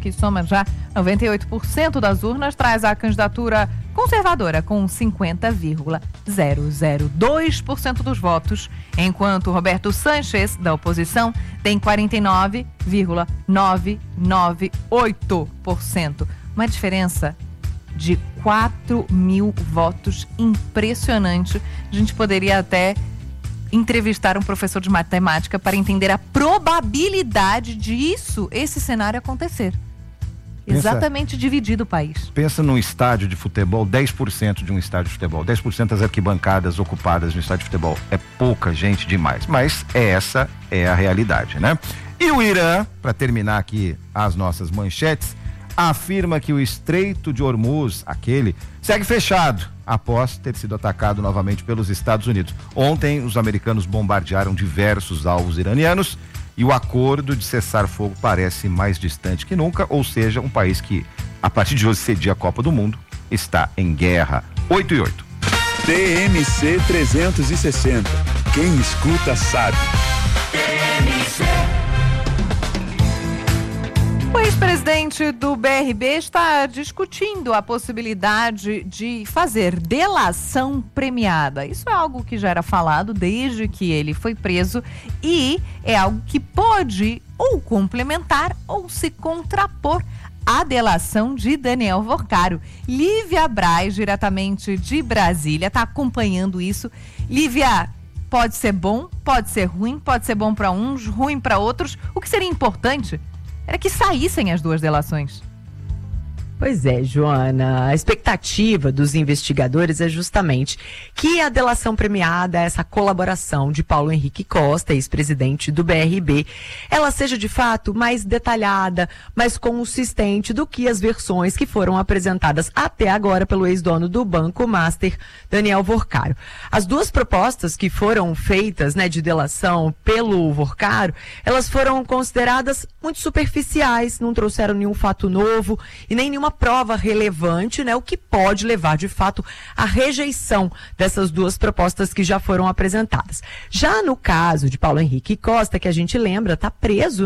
que soma já 98% das urnas, traz a candidatura conservadora com 50,002% dos votos, enquanto Roberto Sanches, da oposição, tem 49,998%. Uma diferença de 4.000 votos, impressionante. A gente poderia até entrevistar um professor de matemática para entender a probabilidade esse cenário acontecer. Exatamente dividido o país. Pensa num estádio de futebol, 10% de um estádio de futebol, 10% das arquibancadas ocupadas no estádio de futebol. É pouca gente demais, mas essa é a realidade, né? E o Irã, para terminar aqui as nossas manchetes, afirma que o Estreito de Hormuz, segue fechado após ter sido atacado novamente pelos Estados Unidos. Ontem, os americanos bombardearam diversos alvos iranianos e o acordo de cessar fogo parece mais distante que nunca, ou seja, um país que, a partir de hoje, cedia a Copa do Mundo, está em guerra. 8/8. TMC 360. Quem escuta sabe. TMC. O ex-presidente do BRB está discutindo a possibilidade de fazer delação premiada. Isso é algo que já era falado desde que ele foi preso e é algo que pode ou complementar ou se contrapor à delação de Daniel Vorcaro. Lívia Braz, diretamente de Brasília, está acompanhando isso. Lívia, pode ser bom, pode ser ruim, pode ser bom para uns, ruim para outros. O que seria importante era que saíssem as duas delações. Pois é, Joana, a expectativa dos investigadores é justamente que a delação premiada, essa colaboração de Paulo Henrique Costa, ex-presidente do BRB, ela seja de fato mais detalhada, mais consistente do que as versões que foram apresentadas até agora pelo ex-dono do Banco Master, Daniel Vorcaro. As duas propostas que foram feitas, de delação pelo Vorcaro, elas foram consideradas muito superficiais, não trouxeram nenhum fato novo e nem nenhuma prova relevante, o que pode levar de fato à rejeição dessas duas propostas que já foram apresentadas. Já no caso de Paulo Henrique Costa, que a gente lembra, está preso,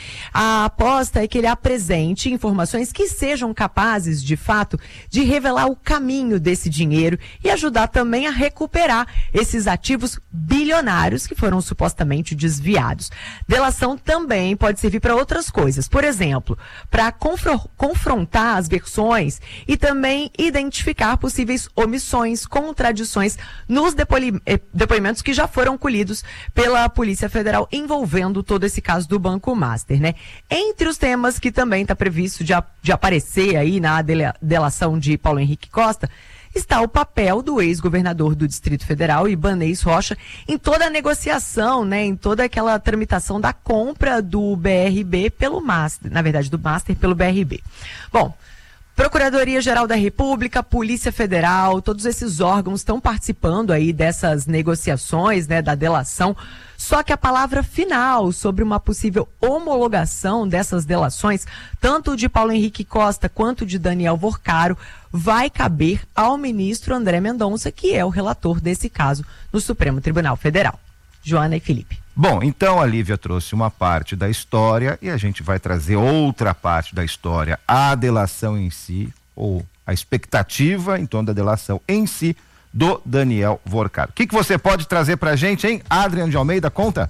a aposta é que ele apresente informações que sejam capazes de fato de revelar o caminho desse dinheiro e ajudar também a recuperar esses ativos bilionários que foram supostamente desviados. Delação também pode servir para outras coisas, por exemplo, para confrontar as versões e também identificar possíveis omissões, contradições nos depoimentos que já foram colhidos pela Polícia Federal envolvendo todo esse caso do Banco Master, Entre os temas que também está previsto de aparecer aí na delação de Paulo Henrique Costa, está o papel do ex-governador do Distrito Federal, Ibanez Rocha, em toda a negociação, em toda aquela tramitação da compra do BRB pelo Master, na verdade do Master pelo BRB. Bom, Procuradoria-Geral da República, Polícia Federal, todos esses órgãos estão participando aí dessas negociações, da delação. Só que a palavra final sobre uma possível homologação dessas delações, tanto de Paulo Henrique Costa quanto de Daniel Vorcaro, vai caber ao ministro André Mendonça, que é o relator desse caso no Supremo Tribunal Federal. Joana e Felipe. Bom, então a Lívia trouxe uma parte da história e a gente vai trazer outra parte da história, a delação em si, ou a expectativa em torno da delação em si do Daniel Vorcaro. O que você pode trazer pra gente, hein? Adriano de Almeida, conta.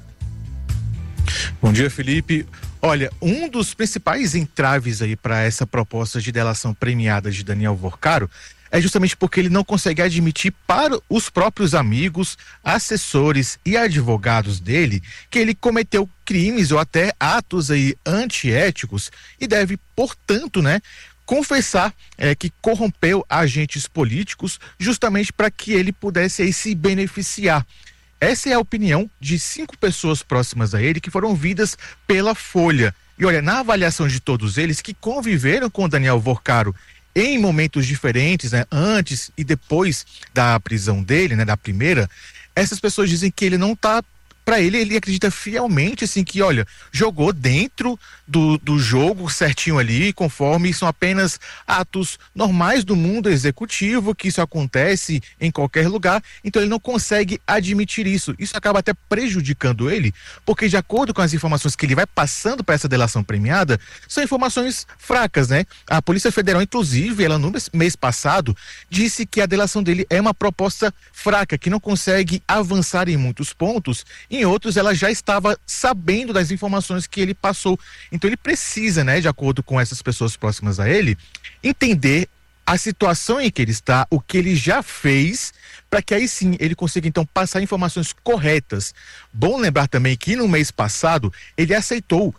Bom dia, Felipe. Olha, um dos principais entraves aí para essa proposta de delação premiada de Daniel Vorcaro é justamente porque ele não consegue admitir para os próprios amigos, assessores e advogados dele que ele cometeu crimes ou até atos aí antiéticos e deve, portanto, confessar que corrompeu agentes políticos justamente para que ele pudesse aí se beneficiar. Essa é a opinião de 5 pessoas próximas a ele que foram ouvidas pela Folha. E olha, na avaliação de todos eles que conviveram com Daniel Vorcaro em momentos diferentes, antes e depois da prisão dele, da primeira, essas pessoas dizem que ele não está para ele acredita fielmente, assim, que, olha, jogou dentro do jogo certinho ali, conforme são apenas atos normais do mundo executivo, que isso acontece em qualquer lugar, então ele não consegue admitir isso. Isso acaba até prejudicando ele, porque de acordo com as informações que ele vai passando para essa delação premiada, são informações fracas, né? A Polícia Federal, inclusive, ela no mês passado, disse que a delação dele é uma proposta fraca, que não consegue avançar em muitos pontos. Em outros, ela já estava sabendo das informações que ele passou. Então ele precisa, né, de acordo com essas pessoas próximas a ele, entender a situação em que ele está, o que ele já fez, para que aí sim ele consiga então passar informações corretas. Bom lembrar também que no mês passado ele aceitou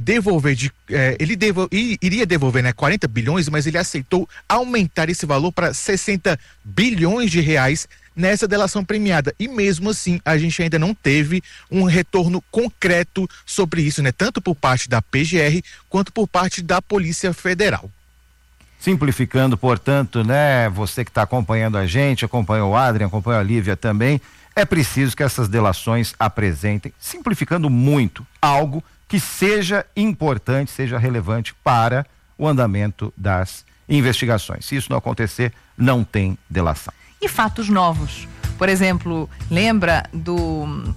iria devolver, né, 40 bilhões, mas ele aceitou aumentar esse valor para 60 bilhões de reais nessa delação premiada, e mesmo assim a gente ainda não teve um retorno concreto sobre isso, né, tanto por parte da PGR quanto por parte da Polícia Federal. Simplificando, portanto, né, você que está acompanhando a gente, acompanha o Adrian, acompanha a Lívia também, é preciso que essas delações apresentem, simplificando muito, algo que seja importante, seja relevante para o andamento das investigações. Se isso não acontecer, não tem delação. E fatos novos. Por exemplo, lembra do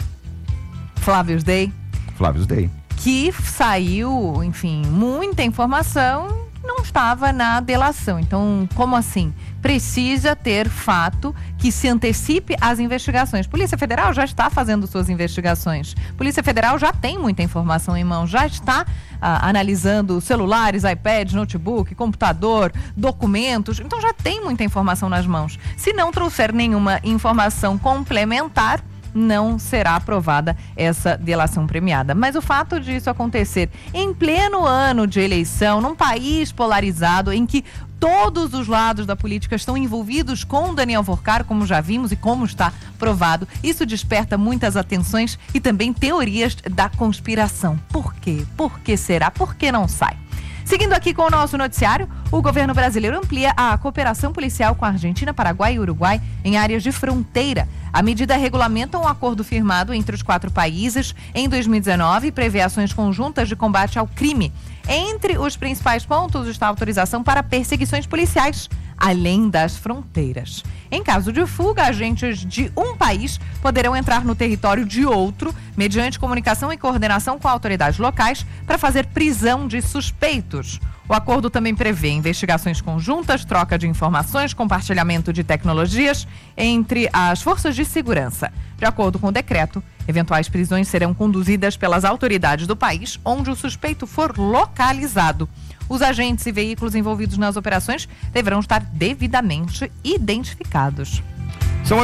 Flávio Day? Flávio Day. Que saiu, enfim, muita informação que não estava na delação. Então, como assim? Precisa ter fato que se antecipe às investigações. Polícia Federal já está fazendo suas investigações. Polícia Federal já tem muita informação em mão, já está analisando celulares, iPads, notebook, computador, documentos. Então já tem muita informação nas mãos. Se não trouxer nenhuma informação complementar, não será aprovada essa delação premiada. Mas o fato disso acontecer em pleno ano de eleição, num país polarizado, em que todos os lados da política estão envolvidos com Daniel Worcar, como já vimos e como está provado, isso desperta muitas atenções e também teorias da conspiração. Por quê? Por que será? Por que não sai? Seguindo aqui com o nosso noticiário, o governo brasileiro amplia a cooperação policial com a Argentina, Paraguai e Uruguai em áreas de fronteira. A medida regulamenta um acordo firmado entre os 4 países em 2019 e prevê ações conjuntas de combate ao crime. Entre os principais pontos está a autorização para perseguições policiais, além das fronteiras. Em caso de fuga, agentes de um país poderão entrar no território de outro, mediante comunicação e coordenação com autoridades locais, para fazer prisão de suspeitos. O acordo também prevê investigações conjuntas, troca de informações, compartilhamento de tecnologias entre as forças de segurança. De acordo com o decreto, eventuais prisões serão conduzidas pelas autoridades do país onde o suspeito for localizado. Os agentes e veículos envolvidos nas operações deverão estar devidamente identificados. São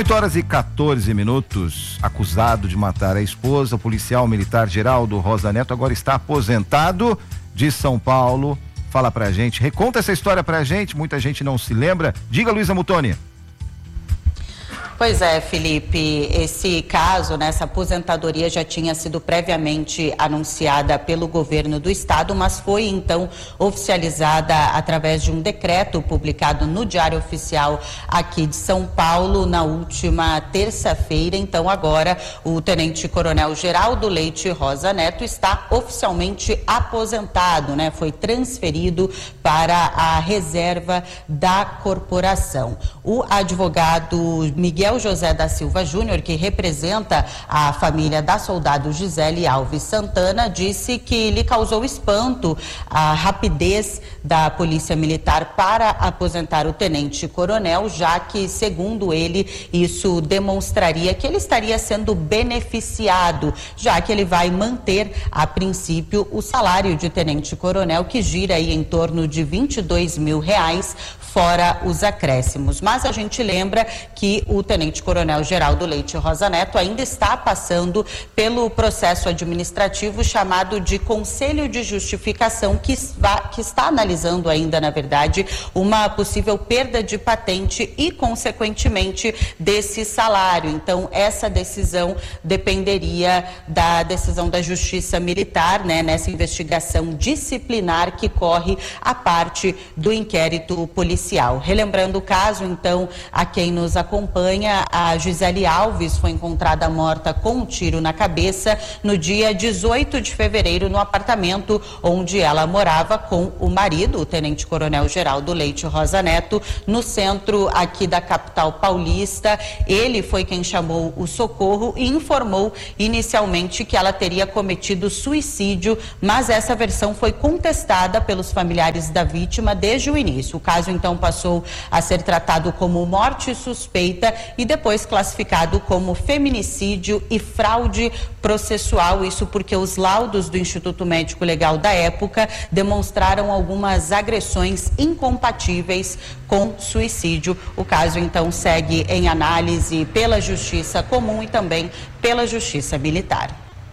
8h14. Acusado de matar a esposa, o policial militar Geraldo Rosa Neto agora está aposentado de São Paulo. Fala pra gente, reconta essa história pra gente, muita gente não se lembra. Diga, Luísa Mutoni. Pois é, Felipe, esse caso, né, essa aposentadoria já tinha sido previamente anunciada pelo governo do estado, mas foi então oficializada através de um decreto publicado no Diário Oficial aqui de São Paulo na última terça-feira. Então agora o tenente-coronel Geraldo Leite Rosa Neto está oficialmente aposentado, né? Foi transferido para a reserva da corporação. O advogado Miguel José da Silva Júnior, que representa a família da soldado Gisele Alves Santana, disse que lhe causou espanto a rapidez da Polícia Militar para aposentar o tenente-coronel, já que, segundo ele, isso demonstraria que ele estaria sendo beneficiado, já que ele vai manter, a princípio, o salário de tenente-coronel, que gira aí em torno de R$22 mil, fora os acréscimos. Mas a gente lembra que o tenente-coronel Geraldo Leite Rosa Neto ainda está passando pelo processo administrativo chamado de Conselho de Justificação, que está analisando ainda, na verdade, uma possível perda de patente e, consequentemente, desse salário. Então, essa decisão dependeria da decisão da Justiça Militar, né, nessa investigação disciplinar que corre a parte do inquérito policial. Relembrando o caso, então, a quem nos acompanha, Goiânia, a Gisele Alves foi encontrada morta com um tiro na cabeça no dia 18 de fevereiro no apartamento onde ela morava com o marido, o tenente-coronel Geraldo Leite Rosa Neto, no centro aqui da capital paulista. Ele foi quem chamou o socorro e informou inicialmente que ela teria cometido suicídio, mas essa versão foi contestada pelos familiares da vítima desde o início. O caso então passou a ser tratado como morte suspeita e depois classificado como feminicídio e fraude processual. Isso porque os laudos do Instituto Médico Legal da época demonstraram algumas agressões incompatíveis com suicídio. O caso então segue em análise pela Justiça Comum e também pela Justiça Militar.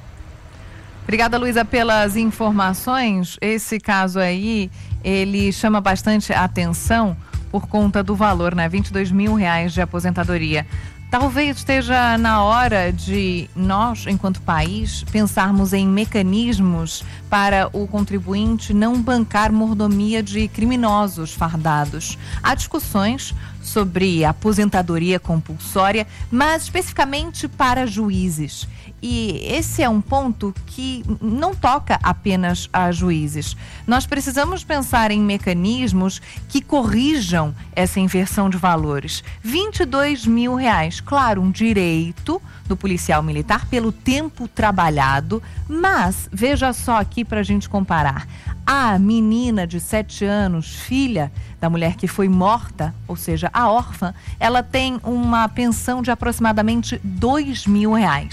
Obrigada, Luísa, pelas informações. Esse caso aí, ele chama bastante atenção por conta do valor, né? R$22 mil de aposentadoria. Talvez esteja na hora de nós, enquanto país, pensarmos em mecanismos para o contribuinte não bancar mordomia de criminosos fardados. Há discussões sobre aposentadoria compulsória, mas especificamente para juízes. E esse é um ponto que não toca apenas a juízes. Nós precisamos pensar em mecanismos que corrijam essa inversão de valores. R$22 mil, claro, um direito do policial militar pelo tempo trabalhado, mas veja só aqui para a gente comparar. A menina de 7 anos, filha da mulher que foi morta, ou seja, a órfã, ela tem uma pensão de aproximadamente R$2 mil.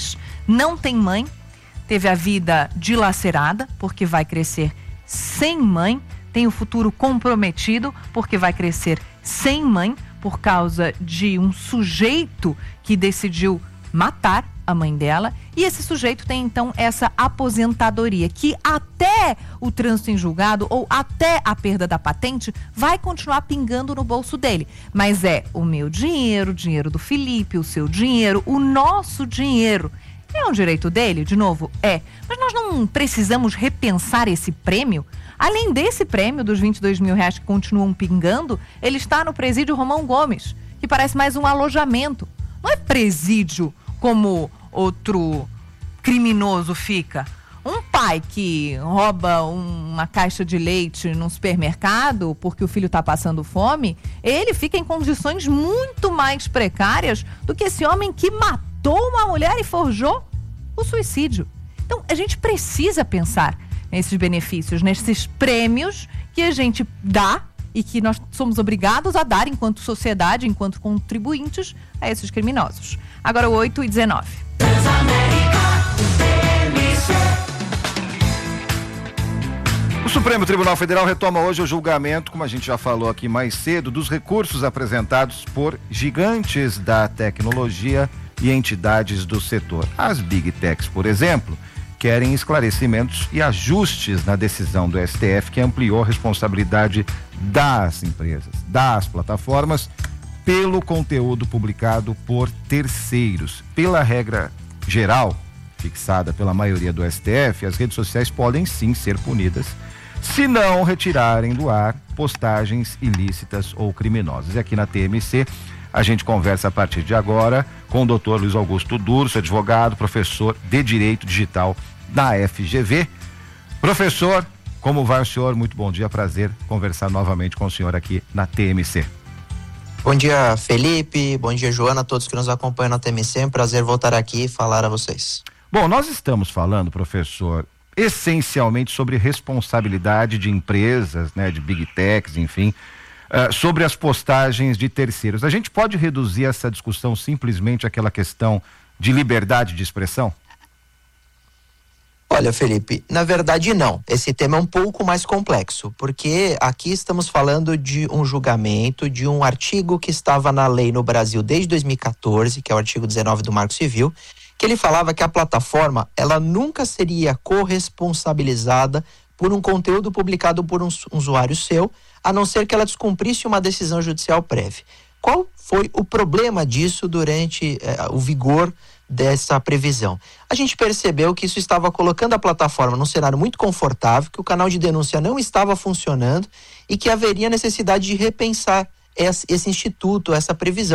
Não tem mãe, teve a vida dilacerada, porque vai crescer sem mãe, tem o futuro comprometido, porque vai crescer sem mãe, por causa de um sujeito que decidiu matar a mãe dela, e esse sujeito tem então essa aposentadoria que até o trânsito em julgado ou até a perda da patente vai continuar pingando no bolso dele, mas é o meu dinheiro, o dinheiro do Felipe, o seu dinheiro, o nosso dinheiro. É um direito dele? De novo, é. Mas nós não precisamos repensar esse prêmio? Além desse prêmio dos R$22 mil que continuam pingando, ele está no presídio Romão Gomes, que parece mais um alojamento. Não é presídio como outro criminoso fica. Um pai que rouba uma caixa de leite num supermercado porque o filho está passando fome, ele fica em condições muito mais precárias do que esse homem que matou uma mulher e forjou o suicídio. Então, a gente precisa pensar nesses benefícios, nesses prêmios que a gente dá e que nós somos obrigados a dar enquanto sociedade, enquanto contribuintes a esses criminosos. Agora 8h19. O Supremo Tribunal Federal retoma hoje o julgamento, como a gente já falou aqui mais cedo, dos recursos apresentados por gigantes da tecnologia e entidades do setor. As Big Techs, por exemplo, querem esclarecimentos e ajustes na decisão do STF que ampliou a responsabilidade das empresas, das plataformas, pelo conteúdo publicado por terceiros. Pela regra geral, fixada pela maioria do STF, as redes sociais podem sim ser punidas se não retirarem do ar postagens ilícitas ou criminosas. E aqui na TMC a gente conversa a partir de agora com o Dr. Luiz Augusto Durso, advogado, professor de Direito Digital da FGV. Professor, como vai o senhor? Muito bom dia, prazer conversar novamente com o senhor aqui na TMC. Bom dia, Felipe, bom dia, Joana, a todos que nos acompanham na TMC, é um prazer voltar aqui e falar a vocês. Bom, nós estamos falando, professor, essencialmente sobre responsabilidade de empresas, né, de Big Techs, enfim, sobre as postagens de terceiros. A gente pode reduzir essa discussão simplesmente àquela questão de liberdade de expressão? Olha, Felipe, na verdade não. Esse tema é um pouco mais complexo, porque aqui estamos falando de um julgamento de um artigo que estava na lei no Brasil desde 2014, que é o artigo 19 do Marco Civil, que ele falava que a plataforma, ela nunca seria corresponsabilizada por um conteúdo publicado por um usuário seu, a não ser que ela descumprisse uma decisão judicial prévia. Qual foi o problema disso durante o vigor dessa previsão? A gente percebeu que isso estava colocando a plataforma num cenário muito confortável, que o canal de denúncia não estava funcionando e que haveria necessidade de repensar esse instituto, essa previsão.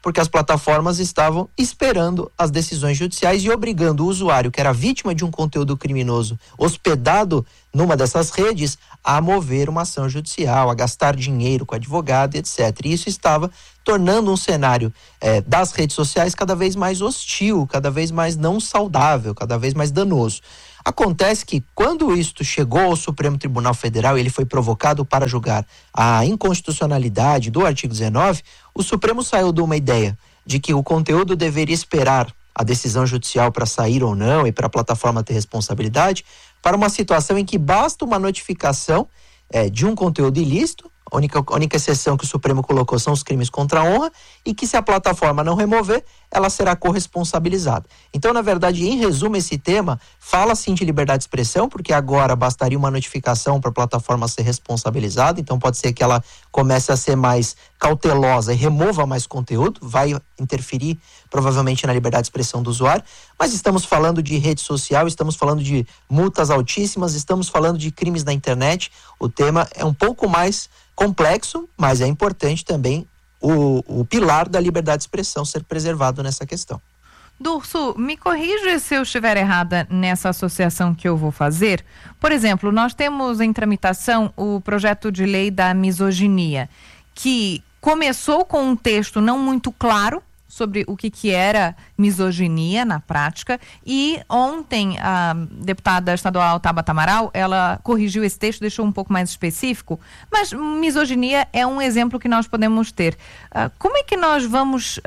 porque as plataformas estavam esperando as decisões judiciais e obrigando o usuário, que era vítima de um conteúdo criminoso hospedado numa dessas redes, a mover uma ação judicial, a gastar dinheiro com advogado, etc. E isso estava tornando um cenário das redes sociais cada vez mais hostil, cada vez mais não saudável, cada vez mais danoso. Acontece que quando isto chegou ao Supremo Tribunal Federal e ele foi provocado para julgar a inconstitucionalidade do artigo 19, o Supremo saiu de uma ideia de que o conteúdo deveria esperar a decisão judicial para sair ou não e para a plataforma ter responsabilidade, para uma situação em que basta uma notificação de um conteúdo ilícito. A única exceção que o Supremo colocou são os crimes contra a honra, e que se a plataforma não remover, ela será corresponsabilizada. Então, na verdade, em resumo, esse tema fala sim de liberdade de expressão, porque agora bastaria uma notificação para a plataforma ser responsabilizada, então pode ser que ela comece a ser mais cautelosa e remova mais conteúdo, vai interferir provavelmente na liberdade de expressão do usuário, mas estamos falando de rede social, estamos falando de multas altíssimas, estamos falando de crimes na internet. O tema é um pouco mais complexo, mas é importante também o pilar da liberdade de expressão ser preservado nessa questão. Durso, me corrija se eu estiver errada nessa associação que eu vou fazer. Por exemplo, nós temos em tramitação o projeto de lei da misoginia, que começou com um texto não muito claro sobre o que era misoginia na prática, e ontem a deputada estadual Tabata Amaral, ela corrigiu esse texto, deixou um pouco mais específico, mas misoginia é um exemplo que nós podemos ter. Como é que nós vamos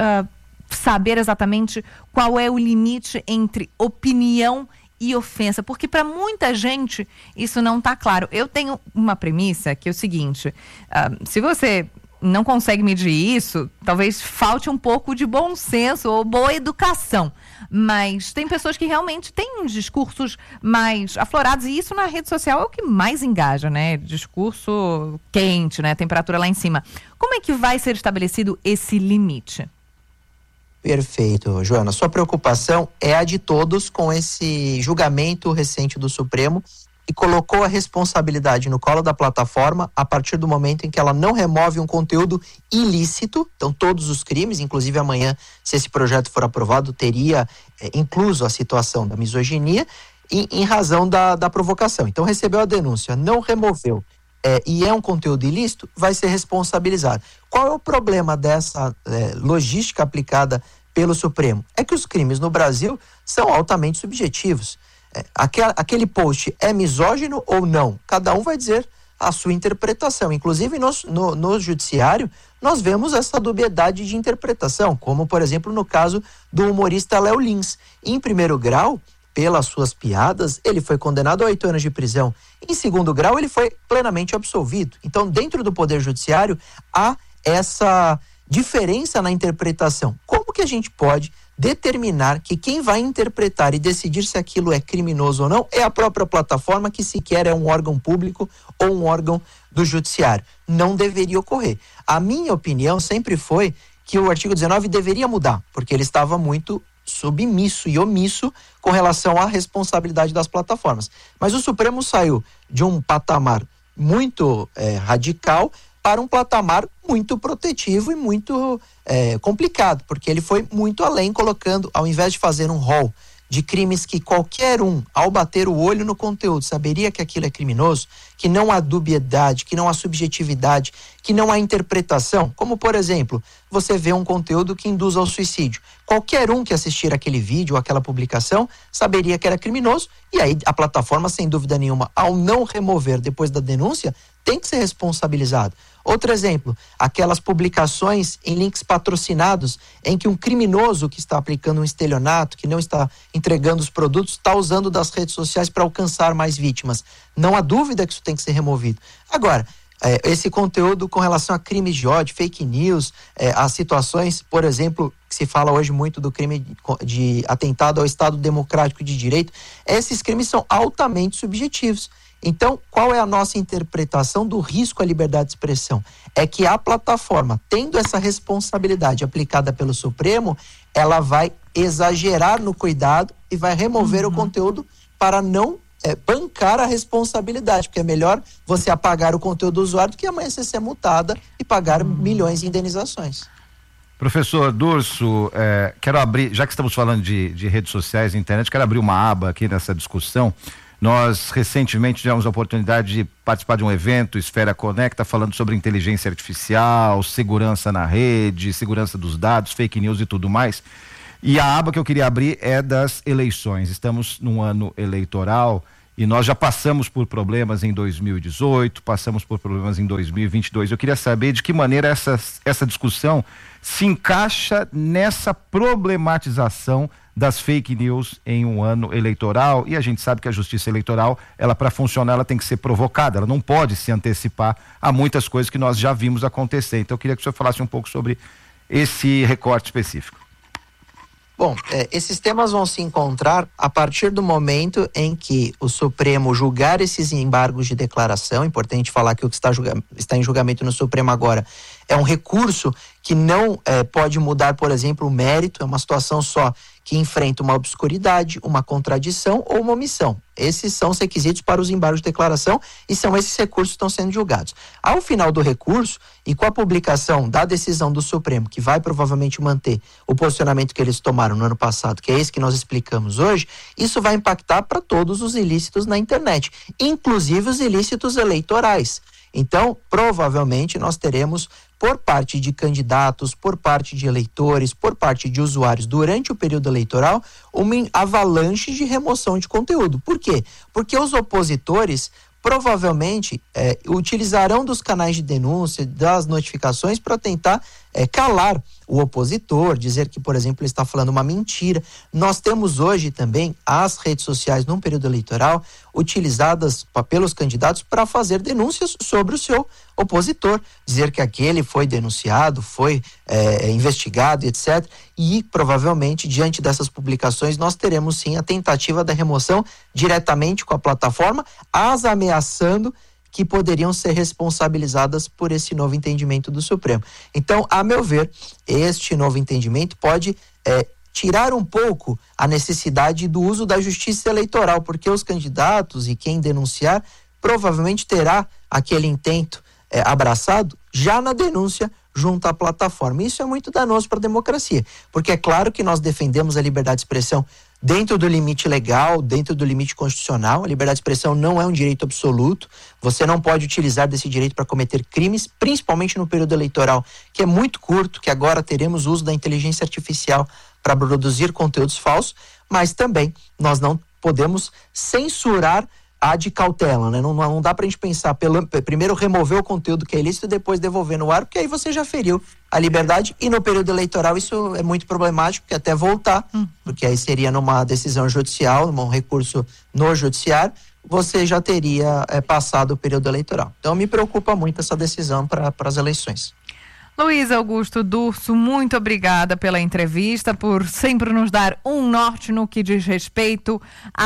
saber exatamente qual é o limite entre opinião e ofensa? Porque para muita gente isso não está claro. Eu tenho uma premissa que é o seguinte: se você não consegue medir isso, talvez falte um pouco de bom senso ou boa educação. Mas tem pessoas que realmente têm discursos mais aflorados, e isso na rede social é o que mais engaja, né? Discurso quente, né? Temperatura lá em cima. Como é que vai ser estabelecido esse limite? Perfeito, Joana. Sua preocupação é a de todos com esse julgamento recente do Supremo, e colocou a responsabilidade no colo da plataforma a partir do momento em que ela não remove um conteúdo ilícito. Então, todos os crimes, inclusive amanhã, se esse projeto for aprovado, teria incluso a situação da misoginia em razão da provocação. Então, recebeu a denúncia, não removeu e é um conteúdo ilícito, vai ser responsabilizado. Qual é o problema dessa logística aplicada pelo Supremo? É que os crimes no Brasil são altamente subjetivos. Aquele post é misógino ou não? Cada um vai dizer a sua interpretação. Inclusive no judiciário nós vemos essa dubiedade de interpretação, como por exemplo no caso do humorista Léo Lins. Em primeiro grau, pelas suas piadas, ele foi condenado a 8 anos de prisão. Em segundo grau, ele foi plenamente absolvido. Então, dentro do Poder Judiciário há essa diferença na interpretação. Como que a gente pode determinar que quem vai interpretar e decidir se aquilo é criminoso ou não é a própria plataforma, que sequer é um órgão público ou um órgão do judiciário? Não deveria ocorrer. A minha opinião sempre foi que o artigo 19 deveria mudar, porque ele estava muito submisso e omisso com relação à responsabilidade das plataformas. Mas o Supremo saiu de um patamar muito radical para um patamar muito protetivo e muito complicado, porque ele foi muito além, colocando, ao invés de fazer um rol de crimes que qualquer um, ao bater o olho no conteúdo, saberia que aquilo é criminoso, que não há dubiedade, que não há subjetividade, que não há interpretação, como por exemplo, você vê um conteúdo que induz ao suicídio. Qualquer um que assistir aquele vídeo ou aquela publicação saberia que era criminoso, e aí a plataforma, sem dúvida nenhuma, ao não remover depois da denúncia, tem que ser responsabilizado. Outro exemplo, aquelas publicações em links patrocinados em que um criminoso que está aplicando um estelionato, que não está entregando os produtos, está usando das redes sociais para alcançar mais vítimas. Não há dúvida que isso tem que ser removido. Agora, esse conteúdo com relação a crimes de ódio, fake news, as situações, por exemplo, que se fala hoje muito do crime de atentado ao Estado Democrático de Direito, esses crimes são altamente subjetivos. Então, qual é a nossa interpretação do risco à liberdade de expressão? É que a plataforma, tendo essa responsabilidade aplicada pelo Supremo, ela vai exagerar no cuidado e vai remover o conteúdo para não bancar a responsabilidade, porque é melhor você apagar o conteúdo do usuário do que amanhã você ser multada e pagar milhões em indenizações. Professor Durso, quero abrir, já que estamos falando de redes sociais e internet, quero abrir uma aba aqui nessa discussão. Nós recentemente tivemos a oportunidade de participar de um evento, Esfera Conecta, falando sobre inteligência artificial, segurança na rede, segurança dos dados, fake news e tudo mais. E a aba que eu queria abrir é das eleições. Estamos num ano eleitoral e nós já passamos por problemas em 2018, passamos por problemas em 2022. Eu queria saber de que maneira essa discussão se encaixa nessa problematização das fake news em um ano eleitoral. E a gente sabe que a justiça eleitoral, ela para funcionar, ela tem que ser provocada, ela não pode se antecipar a muitas coisas que nós já vimos acontecer. Então eu queria que o senhor falasse um pouco sobre esse recorte específico. Bom, esses temas vão se encontrar a partir do momento em que o Supremo julgar esses embargos de declaração. Importante falar que o que está em julgamento no Supremo agora é um recurso que não pode mudar, por exemplo, o mérito. É uma situação só que enfrenta uma obscuridade, uma contradição ou uma omissão. Esses são os requisitos para os embargos de declaração e são esses recursos que estão sendo julgados. Ao final do recurso e com a publicação da decisão do Supremo, que vai provavelmente manter o posicionamento que eles tomaram no ano passado, que é esse que nós explicamos hoje, isso vai impactar para todos os ilícitos na internet, inclusive os ilícitos eleitorais. Então, provavelmente nós teremos, por parte de candidatos, por parte de eleitores, por parte de usuários, durante o período eleitoral, uma avalanche de remoção de conteúdo. Por quê? Porque os opositores provavelmente utilizarão dos canais de denúncia, das notificações, para tentar calar o opositor, dizer que, por exemplo, ele está falando uma mentira. Nós temos hoje também as redes sociais, num período eleitoral, utilizadas pelos candidatos para fazer denúncias sobre o seu opositor, dizer que aquele foi denunciado, foi investigado, etc. E provavelmente, diante dessas publicações, nós teremos sim a tentativa da remoção diretamente com a plataforma, as ameaçando que poderiam ser responsabilizadas por esse novo entendimento do Supremo. Então, a meu ver, este novo entendimento pode tirar um pouco a necessidade do uso da justiça eleitoral, porque os candidatos e quem denunciar provavelmente terá aquele intento abraçado já na denúncia junto à plataforma. Isso é muito danoso para a democracia, porque é claro que nós defendemos a liberdade de expressão dentro do limite legal, dentro do limite constitucional. A liberdade de expressão não é um direito absoluto. Você não pode utilizar desse direito para cometer crimes, principalmente no período eleitoral, que é muito curto, que agora teremos o uso da inteligência artificial para produzir conteúdos falsos, mas também nós não podemos censurar a de cautela, né? Não dá pra gente pensar, primeiro remover o conteúdo que é ilícito e depois devolver no ar, porque aí você já feriu a liberdade, e no período eleitoral isso é muito problemático, porque até voltar, porque aí seria numa decisão judicial, num recurso no judiciário, você já teria passado o período eleitoral. Então me preocupa muito essa decisão para as eleições. Luiz Augusto Durso, muito obrigada pela entrevista, por sempre nos dar um norte no que diz respeito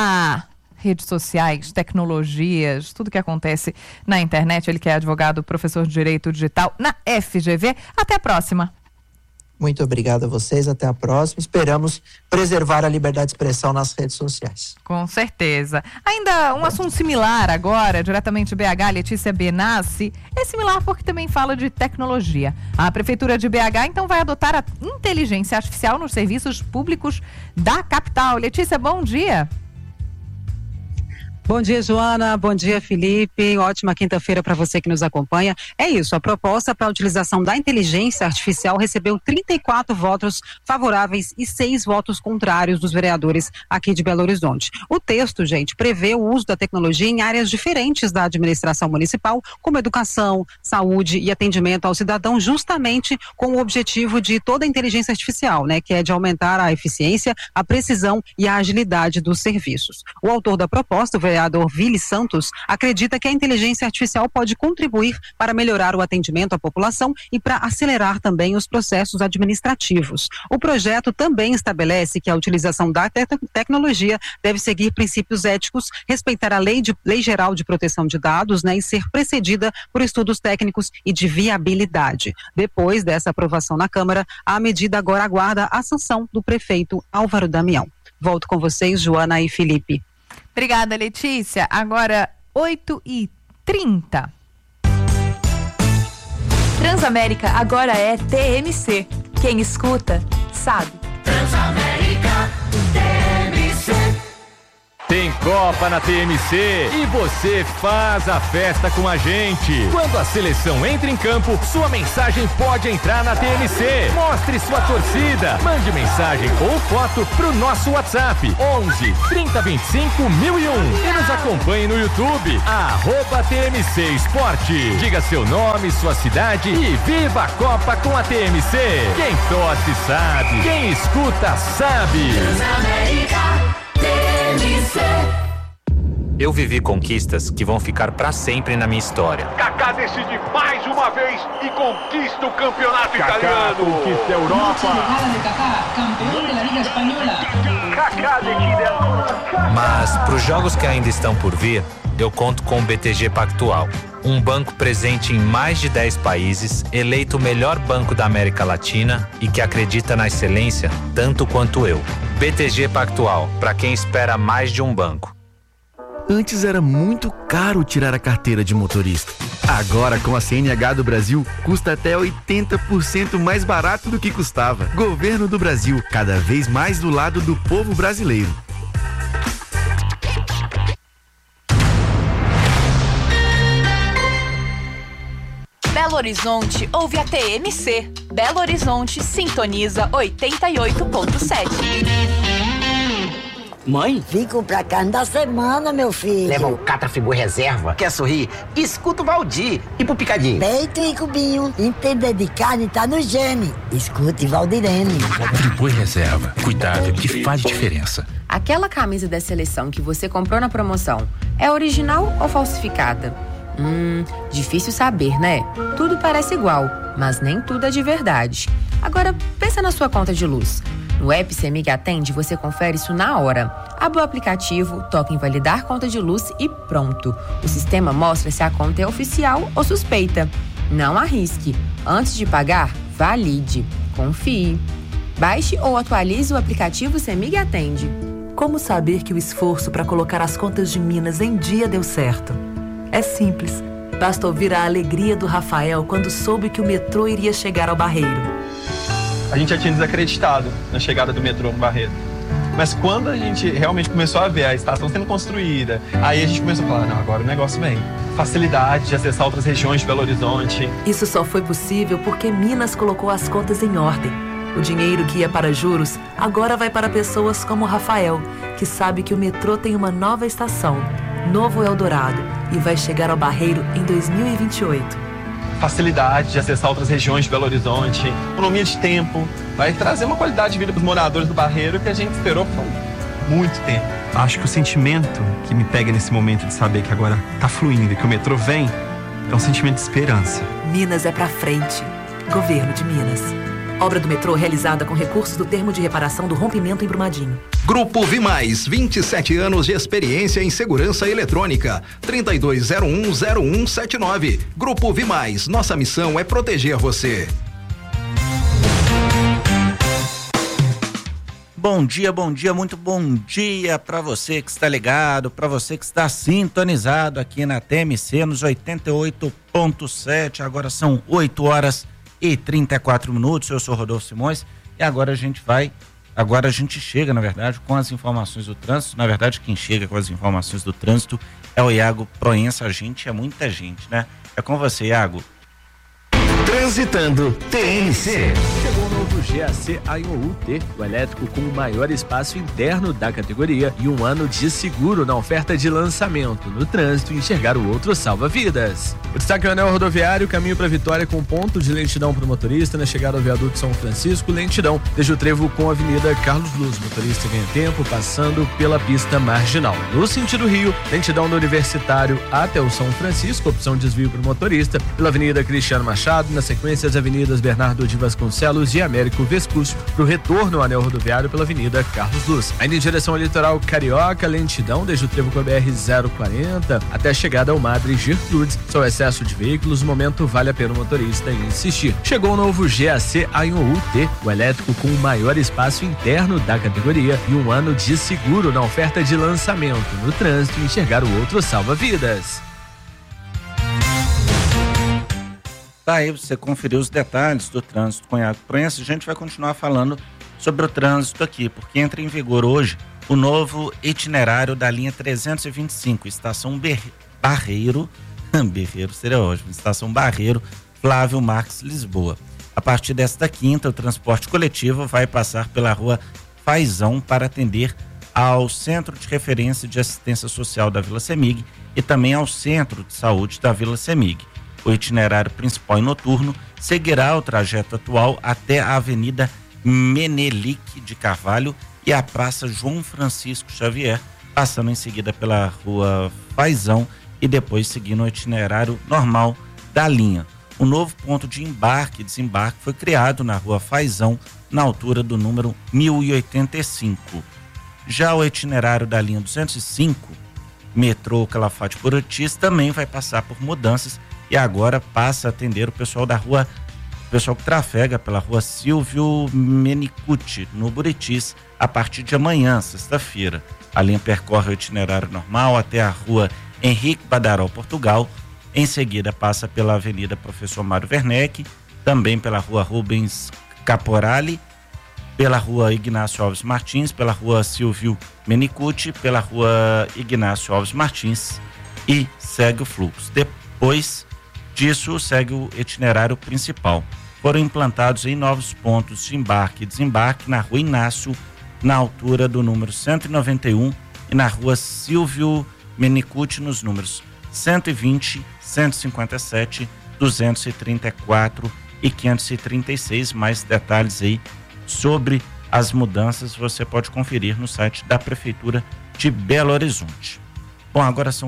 a redes sociais, tecnologias, tudo que acontece na internet. Ele que é advogado, professor de Direito Digital na FGV. Até a próxima. Muito obrigado a vocês, até a próxima. Esperamos preservar a liberdade de expressão nas redes sociais. Com certeza. Ainda um assunto similar agora, diretamente de BH, Letícia Benassi. É similar porque também fala de tecnologia. A Prefeitura de BH, então, vai adotar a inteligência artificial nos serviços públicos da capital. Letícia, bom dia. Bom dia, Joana. Bom dia, Felipe. Ótima quinta-feira para você que nos acompanha. É isso, a proposta para a utilização da inteligência artificial recebeu 34 votos favoráveis e 6 votos contrários dos vereadores aqui de Belo Horizonte. O texto, gente, prevê o uso da tecnologia em áreas diferentes da administração municipal, como educação, saúde e atendimento ao cidadão, justamente com o objetivo de toda a inteligência artificial, né, que é de aumentar a eficiência, a precisão e a agilidade dos serviços. O autor da proposta, o vereador Vili Santos, acredita que a inteligência artificial pode contribuir para melhorar o atendimento à população e para acelerar também os processos administrativos. O projeto também estabelece que a utilização da tecnologia deve seguir princípios éticos, respeitar a Lei Geral de Proteção de Dados, né, e ser precedida por estudos técnicos e de viabilidade. Depois dessa aprovação na Câmara, a medida agora aguarda a sanção do prefeito Álvaro Damião. Volto com vocês, Joana e Felipe. Obrigada, Letícia. Agora, 8h30. Transamérica agora é TMC. Quem escuta, sabe. Transamérica TMC. Tem Copa na TMC e você faz a festa com a gente. Quando a seleção entra em campo, sua mensagem pode entrar na TMC. Mostre sua torcida. Mande mensagem ou foto pro nosso WhatsApp 11 3025 1001 e nos acompanhe no YouTube @TMC Esporte. Diga seu nome, sua cidade e viva a Copa com a TMC. Quem torce sabe, quem escuta sabe. Eu vivi conquistas que vão ficar pra sempre na minha história. Kaká decide mais uma vez e conquista o campeonato italiano. Conquista a Europa. Mas pros jogos que ainda estão por vir, eu conto com o BTG Pactual, um banco presente em mais de 10 países, eleito o melhor banco da América Latina e que acredita na excelência tanto quanto eu. BTG Pactual, para quem espera mais de um banco. Antes era muito caro tirar a carteira de motorista. Agora, com a CNH do Brasil, custa até 80% mais barato do que custava. Governo do Brasil, cada vez mais do lado do povo brasileiro. Belo Horizonte ouve a TMC. Belo Horizonte sintoniza 88.7. Mãe? Fico pra cá da semana, meu filho. Leva o Catrafibu Reserva. Quer sorrir? Escuta o Valdir. E pro Picadinho? Peito e cubinho. Entender de carne tá no gene. Escute Valdirene. Fribu Reserva. Cuidado que faz diferença. Aquela camisa da seleção que você comprou na promoção é original ou falsificada? Difícil saber, né? Tudo parece igual, mas nem tudo é de verdade. Agora, pensa na sua conta de luz. No app CEMIG Atende, você confere isso na hora. Abre o aplicativo, toca em validar conta de luz e pronto. O sistema mostra se a conta é oficial ou suspeita. Não arrisque. Antes de pagar, valide. Confie. Baixe ou atualize o aplicativo CEMIG Atende. Como saber que o esforço para colocar as contas de Minas em dia deu certo? É simples. Basta ouvir a alegria do Rafael quando soube que o metrô iria chegar ao Barreiro. A gente já tinha desacreditado na chegada do metrô no Barreiro. Mas quando a gente realmente começou a ver a estação sendo construída, aí a gente começou a falar, não, agora o negócio vem. Facilidade de acessar outras regiões de Belo Horizonte. Isso só foi possível porque Minas colocou as contas em ordem. O dinheiro que ia para juros agora vai para pessoas como o Rafael, que sabe que o metrô tem uma nova estação, Novo Eldorado, e vai chegar ao Barreiro em 2028. Facilidade de acessar outras regiões de Belo Horizonte, economia de tempo, vai trazer uma qualidade de vida para os moradores do Barreiro que a gente esperou por muito tempo. Acho que o sentimento que me pega nesse momento de saber que agora tá fluindo e que o metrô vem, é um sentimento de esperança. Minas é pra frente. Governo de Minas. Obra do metrô realizada com recursos do termo de reparação do rompimento em Brumadinho. Grupo Vimais, 27 anos de experiência em segurança eletrônica. 32010179. Grupo Vimais, nossa missão é proteger você. Bom dia, muito bom dia para você que está ligado, para você que está sintonizado aqui na TMC nos 88.7. Agora são 8h34. Eu sou Rodolfo Simões e agora a gente chega, na verdade, com as informações do trânsito. Na verdade, quem chega com as informações do trânsito é o Iago Proença. A gente é muita gente, né? É com você, Iago. Transitando TMC. Chegou o novo GAC Aion UT, o elétrico com o maior espaço interno da categoria e um ano de seguro na oferta de lançamento. No trânsito, enxergar o outro salva vidas. O destaque é o anel rodoviário, caminho para Vitória com ponto de lentidão para o motorista na chegada ao viaduto São Francisco, lentidão desde o trevo com a Avenida Carlos Luz. Motorista ganha tempo passando pela pista marginal. No sentido Rio, lentidão do Universitário até o São Francisco, opção de desvio para o motorista, pela Avenida Cristiano Machado, na sequência as avenidas Bernardo de Vasconcelos e Américo Vespuccio, para o retorno ao anel rodoviário pela Avenida Carlos Luz. Ainda em direção ao litoral carioca, lentidão desde o trevo com a BR-040 até a chegada ao Madre Gertrudes. Só o excesso de veículos, no momento vale a pena o motorista insistir. Chegou o novo GAC Aion UT, o elétrico com o maior espaço interno da categoria e um ano de seguro na oferta de lançamento. No trânsito, enxergar o outro salva vidas. Tá aí, você conferiu os detalhes do trânsito com Iago Proença. A gente vai continuar falando sobre o trânsito aqui, porque entra em vigor hoje o novo itinerário da linha 325, estação Barreiro, Berreiro seria ótimo, estação Barreiro, Flávio Marques, Lisboa. A partir desta quinta, o transporte coletivo vai passar pela rua Faisão para atender ao Centro de Referência de Assistência Social da Vila Semig e também ao Centro de Saúde da Vila Semig. O itinerário principal e noturno seguirá o trajeto atual até a Avenida Menelique de Carvalho e a Praça João Francisco Xavier, passando em seguida pela Rua Faisão e depois seguindo o itinerário normal da linha. O novo ponto de embarque e desembarque foi criado na Rua Faisão, na altura do número 1085. Já o itinerário da linha 205, metrô Calafate Buritis, também vai passar por mudanças e agora passa a atender o pessoal da rua, o pessoal que trafega pela Rua Silvio Menicucci, no Buritis, a partir de amanhã, sexta-feira. A linha percorre o itinerário normal até a Rua Henrique Badaró, Portugal. Em seguida passa pela Avenida Professor Mário Werneck, também pela Rua Rubens Caporali, pela Rua Ignácio Alves Martins, pela Rua Silvio Menicucci, pela Rua Ignácio Alves Martins e segue o fluxo. Depois disso, segue o itinerário principal. Foram implantados em novos pontos de embarque e desembarque na Rua Inácio, na altura do número 191 e na Rua Silvio Menicucci nos números 120, 157, 234 e 536. Mais detalhes aí sobre as mudanças você pode conferir no site da Prefeitura de Belo Horizonte. Bom, agora são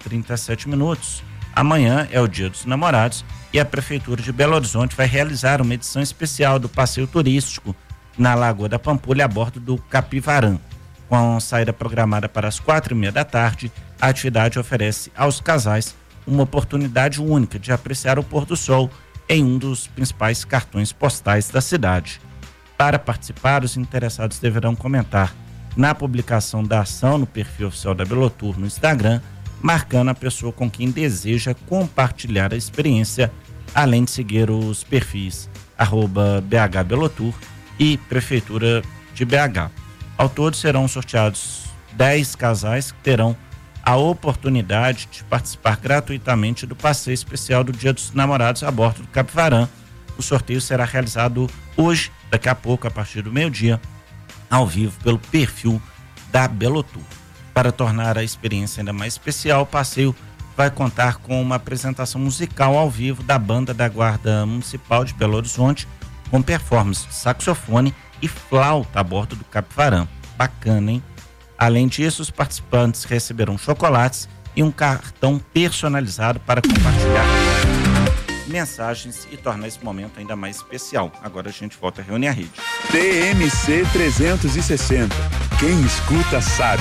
8h37. Amanhã é o Dia dos Namorados e a Prefeitura de Belo Horizonte vai realizar uma edição especial do passeio turístico na Lagoa da Pampulha a bordo do Capivarã. Com saída programada para as 4h30 da tarde, a atividade oferece aos casais uma oportunidade única de apreciar o pôr do sol em um dos principais cartões postais da cidade. Para participar, os interessados deverão comentar na publicação da ação no perfil oficial da Belotour no Instagram, marcando a pessoa com quem deseja compartilhar a experiência, além de seguir os perfis @BHBelotour e Prefeitura de BH. Ao todo serão sorteados 10 casais que terão a oportunidade de participar gratuitamente do passeio especial do Dia dos Namorados a bordo do Capivarã. O sorteio será realizado hoje, daqui a pouco, a partir do meio-dia, ao vivo pelo perfil da Belotour. Para tornar a experiência ainda mais especial, o passeio vai contar com uma apresentação musical ao vivo da Banda da Guarda Municipal de Belo Horizonte, com performance de saxofone e flauta a bordo do Capivarã. Bacana, hein? Além disso, os participantes receberão chocolates e um cartão personalizado para compartilhar mensagens e tornar esse momento ainda mais especial. Agora a gente volta a reunir a rede. TMC 360. Quem escuta sabe.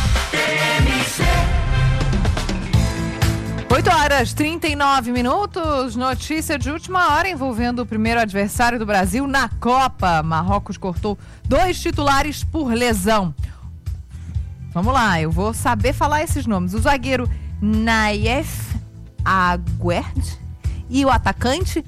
8h39. Notícia de última hora envolvendo o primeiro adversário do Brasil na Copa. Marrocos cortou 2 titulares por lesão. Vamos lá, eu vou saber falar esses nomes. O zagueiro Naif Aguerd e o atacante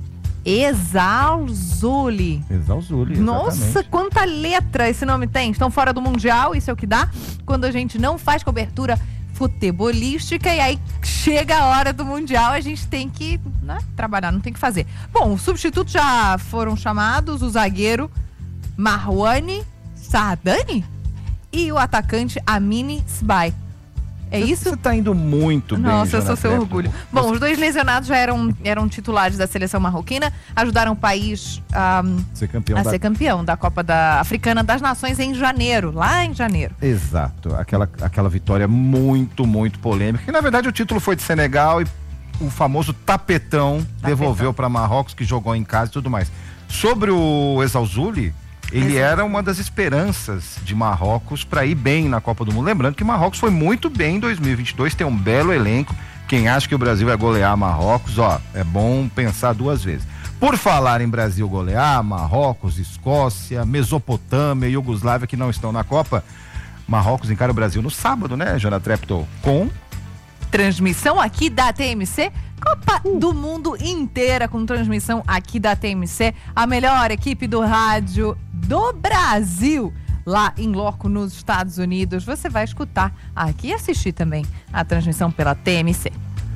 Exalzuli. Exalzuli, Nossa, quanta letra esse nome tem. Estão fora do Mundial, isso é o que dá quando a gente não faz cobertura futebolística e aí chega a hora do Mundial, a gente tem que, né, trabalhar, não tem que fazer. Bom, os substitutos já foram chamados, o zagueiro Marwani Saadani e o atacante Amini Sbai. É isso? Você tá indo muito bem. Nossa, eu sou seu orgulho. Bom, os 2 lesionados já eram titulares da seleção marroquina, ajudaram o país a ser campeão da Copa Africana das Nações lá em janeiro. Exato, aquela vitória muito, muito polêmica, que na verdade o título foi de Senegal e o famoso tapetão. Devolveu para Marrocos, que jogou em casa e tudo mais. Sobre o Exalzuli, ele era uma das esperanças de Marrocos para ir bem na Copa do Mundo. Lembrando que Marrocos foi muito bem em 2022, tem um belo elenco. Quem acha que o Brasil vai golear Marrocos, é bom pensar 2 vezes. Por falar em Brasil golear, Marrocos, Escócia, Mesopotâmia, Iugoslávia, que não estão na Copa, Marrocos encara o Brasil no sábado, né, Jonathan Treptow? Com transmissão aqui da TMC, Copa do Mundo inteira com transmissão aqui da TMC, a melhor equipe do rádio do Brasil, lá em loco nos Estados Unidos. Você vai escutar aqui e assistir também a transmissão pela TMC.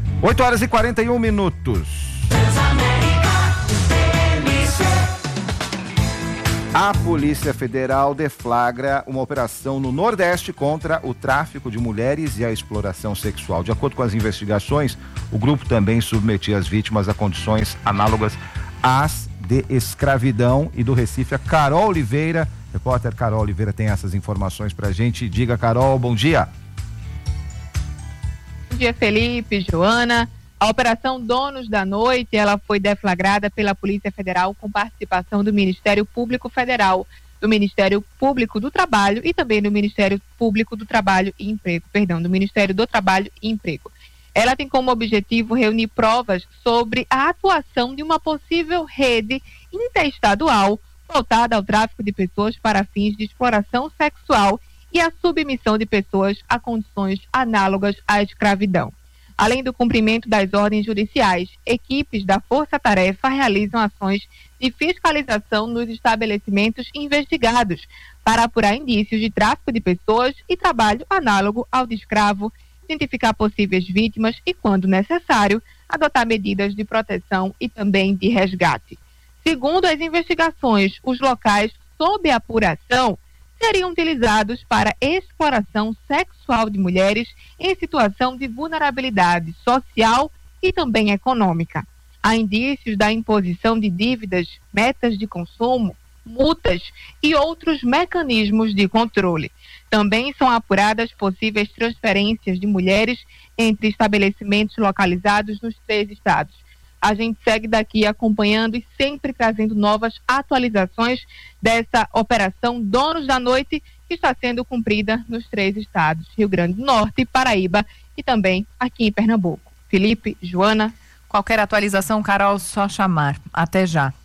8h41. A Polícia Federal deflagra uma operação no Nordeste contra o tráfico de mulheres e a exploração sexual. De acordo com as investigações, o grupo também submetia as vítimas a condições análogas às de escravidão. E do Recife, a Carol Oliveira, repórter Carol Oliveira, tem essas informações pra gente. Diga, Carol, bom dia. Bom dia, Felipe, Joana. A Operação Donos da Noite, ela foi deflagrada pela Polícia Federal com participação do Ministério Público Federal, do Ministério Público do Trabalho e também do Ministério Público do Trabalho e Emprego, do Ministério do Trabalho e Emprego. Ela tem como objetivo reunir provas sobre a atuação de uma possível rede interestadual voltada ao tráfico de pessoas para fins de exploração sexual e a submissão de pessoas a condições análogas à escravidão. Além do cumprimento das ordens judiciais, equipes da Força Tarefa realizam ações de fiscalização nos estabelecimentos investigados para apurar indícios de tráfico de pessoas e trabalho análogo ao de escravo, identificar possíveis vítimas e, quando necessário, adotar medidas de proteção e também de resgate. Segundo as investigações, os locais sob apuração seriam utilizados para exploração sexual de mulheres em situação de vulnerabilidade social e também econômica. Há indícios da imposição de dívidas, metas de consumo, multas e outros mecanismos de controle. Também são apuradas possíveis transferências de mulheres entre estabelecimentos localizados nos 3 estados. A gente segue daqui acompanhando e sempre trazendo novas atualizações dessa Operação Donos da Noite, que está sendo cumprida nos 3 estados, Rio Grande do Norte, Paraíba e também aqui em Pernambuco. Felipe, Joana. Qualquer atualização, Carol, só chamar. Até já.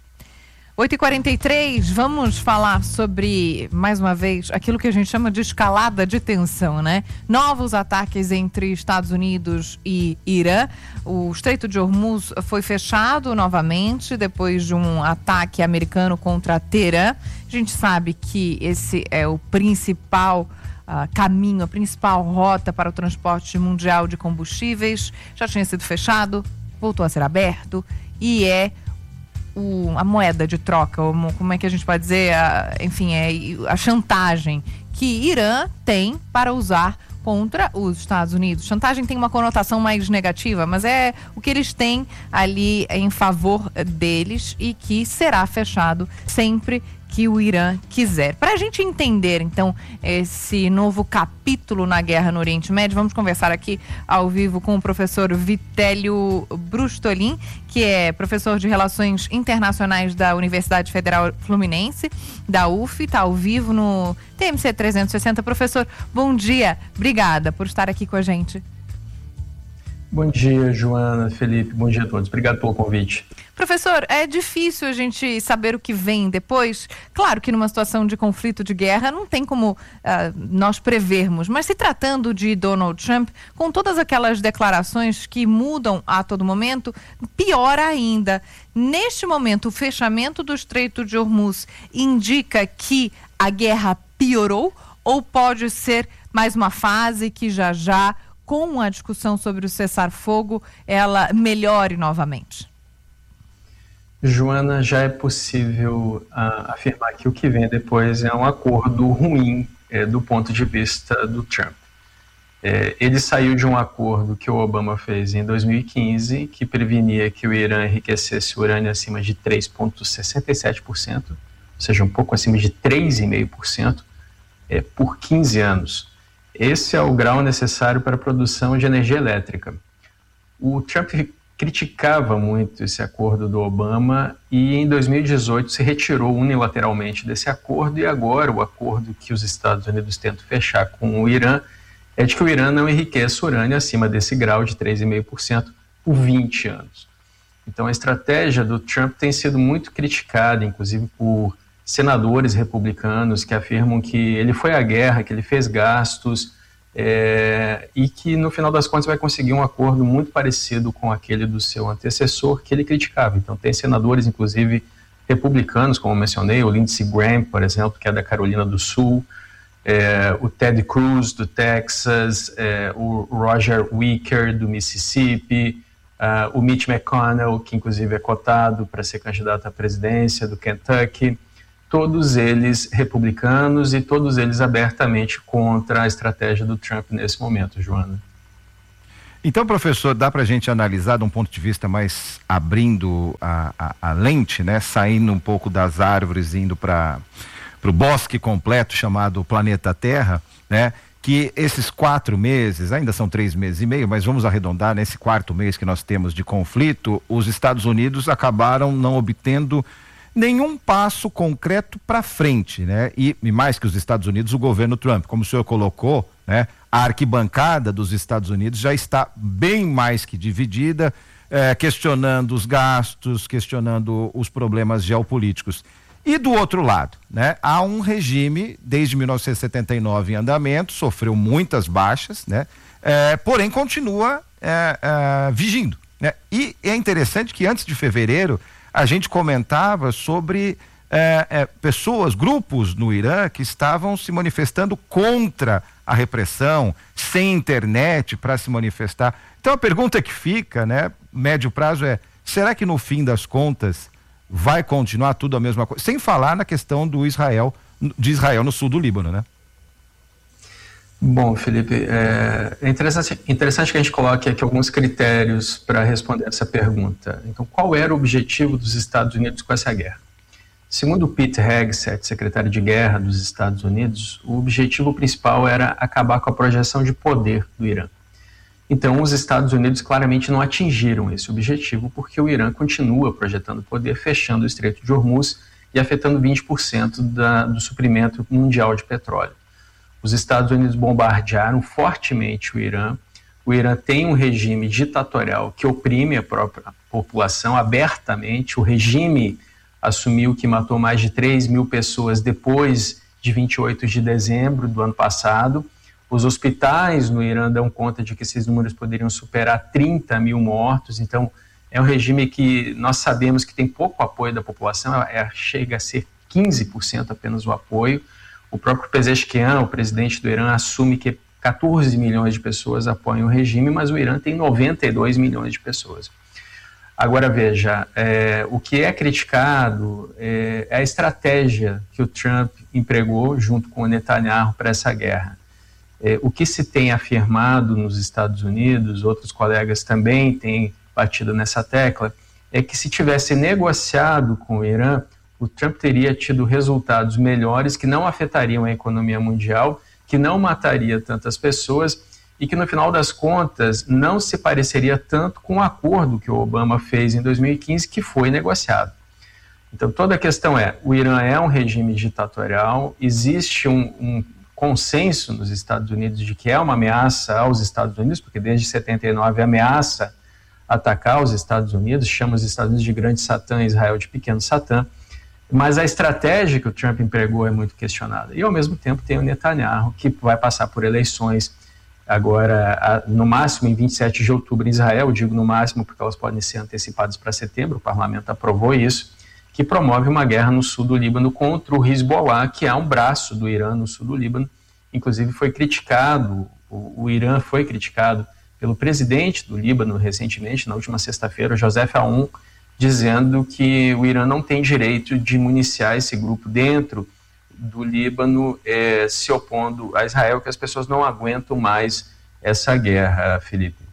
8h43, vamos falar sobre, mais uma vez, aquilo que a gente chama de escalada de tensão, né? Novos ataques entre Estados Unidos e Irã. O Estreito de Hormuz foi fechado novamente depois de um ataque americano contra Teherã. A gente sabe que esse é o principal caminho, a principal rota para o transporte mundial de combustíveis. Já tinha sido fechado, voltou a ser aberto e é a moeda de troca, como é que a gente pode dizer, a chantagem que Irã tem para usar contra os Estados Unidos. Chantagem tem uma conotação mais negativa, mas é o que eles têm ali em favor deles e que será fechado sempre que o Irã quiser. Para a gente entender, então, esse novo capítulo na guerra no Oriente Médio, vamos conversar aqui ao vivo com o professor Vitélio Brustolin, que é professor de Relações Internacionais da Universidade Federal Fluminense, da UF, está ao vivo no TMC 360. Professor, bom dia. Obrigada por estar aqui com a gente. Bom dia, Joana, Felipe, bom dia a todos. Obrigado pelo convite. Professor, é difícil a gente saber o que vem depois. Claro que numa situação de conflito, de guerra, não tem como nós prevermos. Mas se tratando de Donald Trump, com todas aquelas declarações que mudam a todo momento, pior ainda. Neste momento, o fechamento do Estreito de Hormuz indica que a guerra piorou ou pode ser mais uma fase que já com a discussão sobre o cessar-fogo, ela melhore novamente? Joana, já é possível afirmar que o que vem depois é um acordo ruim do ponto de vista do Trump. Ele saiu de um acordo que o Obama fez em 2015, que prevenia que o Irã enriquecesse urânio acima de 3,67%, ou seja, um pouco acima de 3,5%, por 15 anos. Esse é o grau necessário para a produção de energia elétrica. O Trump criticava muito esse acordo do Obama e em 2018 se retirou unilateralmente desse acordo, e agora o acordo que os Estados Unidos tentam fechar com o Irã é de que o Irã não enriqueça urânio acima desse grau de 3,5% por 20 anos. Então a estratégia do Trump tem sido muito criticada, inclusive por senadores republicanos que afirmam que ele foi à guerra, que ele fez gastos e que no final das contas vai conseguir um acordo muito parecido com aquele do seu antecessor que ele criticava. Então tem senadores, inclusive republicanos, como eu mencionei, o Lindsey Graham, por exemplo, que é da Carolina do Sul, o Ted Cruz, do Texas, o Roger Wicker, do Mississippi, o Mitch McConnell, que inclusive é cotado para ser candidato à presidência, do Kentucky, todos eles republicanos e todos eles abertamente contra a estratégia do Trump nesse momento, Joana. Então, professor, dá para a gente analisar de um ponto de vista mais abrindo a lente, né? Saindo um pouco das árvores, indo para o bosque completo chamado planeta Terra, né? Que esses 4 meses, ainda são 3 meses e meio, mas vamos arredondar, nesse 4º mês que nós temos de conflito, os Estados Unidos acabaram não obtendo nenhum passo concreto para frente, né? E mais que os Estados Unidos, o governo Trump, como o senhor colocou, né? A arquibancada dos Estados Unidos já está bem mais que dividida, questionando os gastos, questionando os problemas geopolíticos. E do outro lado, né? Há um regime desde 1979 em andamento, sofreu muitas baixas, né? Porém continua vigindo, né? E é interessante que antes de fevereiro a gente comentava sobre pessoas, grupos no Irã que estavam se manifestando contra a repressão, sem internet para se manifestar. Então a pergunta que fica, né, médio prazo será que no fim das contas vai continuar tudo a mesma coisa? Sem falar na questão de Israel no sul do Líbano, né? Bom, Felipe, é interessante que a gente coloque aqui alguns critérios para responder essa pergunta. Então, qual era o objetivo dos Estados Unidos com essa guerra? Segundo o Pete Hegseth, secretário de guerra dos Estados Unidos, o objetivo principal era acabar com a projeção de poder do Irã. Então, os Estados Unidos claramente não atingiram esse objetivo porque o Irã continua projetando poder, fechando o Estreito de Hormuz e afetando 20% do suprimento mundial de petróleo. Os Estados Unidos bombardearam fortemente o Irã. O Irã tem um regime ditatorial que oprime a própria população abertamente. O regime assumiu que matou mais de 3 mil pessoas depois de 28 de dezembro do ano passado. Os hospitais no Irã dão conta de que esses números poderiam superar 30 mil mortos. Então, é um regime que nós sabemos que tem pouco apoio da população, chega a ser 15% apenas o apoio. O próprio Pezeshkian, o presidente do Irã, assume que 14 milhões de pessoas apoiam o regime, mas o Irã tem 92 milhões de pessoas. Agora veja, o que é criticado é a estratégia que o Trump empregou junto com o Netanyahu para essa guerra. O que se tem afirmado nos Estados Unidos, outros colegas também têm batido nessa tecla, é que se tivesse negociado com o Irã, o Trump teria tido resultados melhores que não afetariam a economia mundial, que não mataria tantas pessoas e que no final das contas não se pareceria tanto com o acordo que o Obama fez em 2015, que foi negociado. Então toda a questão o Irã é um regime ditatorial, existe um consenso nos Estados Unidos de que é uma ameaça aos Estados Unidos, porque desde 79 ameaça atacar os Estados Unidos, chama os Estados Unidos de grande Satã, Israel de pequeno Satã, mas a estratégia que o Trump empregou é muito questionada. E ao mesmo tempo tem o Netanyahu, que vai passar por eleições agora, no máximo em 27 de outubro em Israel, digo no máximo porque elas podem ser antecipadas para setembro, o parlamento aprovou isso, que promove uma guerra no sul do Líbano contra o Hezbollah, que é um braço do Irã no sul do Líbano. Inclusive foi criticado, o Irã foi criticado pelo presidente do Líbano recentemente, na última sexta-feira, Joseph Aoun, dizendo que o Irã não tem direito de municiar esse grupo dentro do Líbano, se opondo a Israel, que as pessoas não aguentam mais essa guerra, Felipe.